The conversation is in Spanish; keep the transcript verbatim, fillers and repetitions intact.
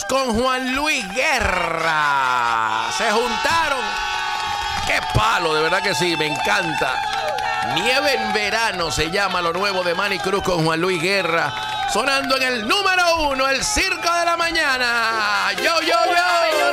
con Juan Luis Guerra. Se juntaron. ¡Qué palo! De verdad que sí, me encanta. Nieve en verano se llama lo nuevo de Manny Cruz con Juan Luis Guerra. Sonando en el número uno, el Circo de la Mañana. Yo, yo, yo.